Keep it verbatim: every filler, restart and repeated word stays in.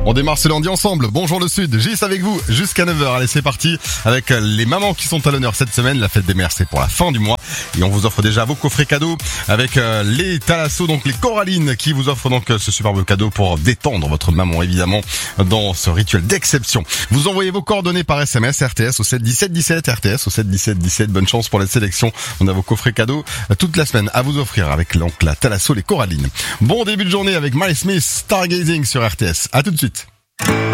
On démarre ce lundi ensemble. Bonjour le Sud, Gis avec vous jusqu'à neuf heures. Allez, c'est parti avec les mamans qui sont à l'honneur cette semaine. La fête des mères, c'est pour la fin du mois. Et on vous offre déjà vos coffrets cadeaux avec les Thalasso, donc les Corallines, qui vous offrent donc ce superbe cadeau pour détendre votre maman, évidemment, dans ce rituel d'exception. Vous envoyez vos coordonnées par S M S R T S au sept dix-sept dix-sept, R T S au sept dix-sept dix-sept. Bonne chance pour la sélection. On a vos coffrets cadeaux toute la semaine à vous offrir avec donc la Thalasso, les Corallines. Bon début de journée avec Miles Smith, Stargazing sur R T S. À tout de suite.